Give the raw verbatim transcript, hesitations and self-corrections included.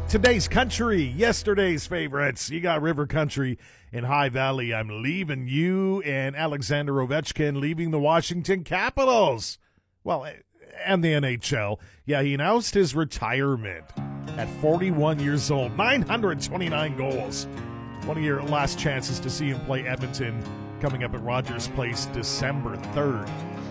Today's country, yesterday's favorites. You got River Country in High Valley. I'm leaving you, and Alexander Ovechkin leaving the Washington Capitals. Well, and the N H L. Yeah, he announced his retirement at forty-one years old. nine hundred twenty-nine goals. One of your last chances to see him play Edmonton coming up at Rogers Place December third.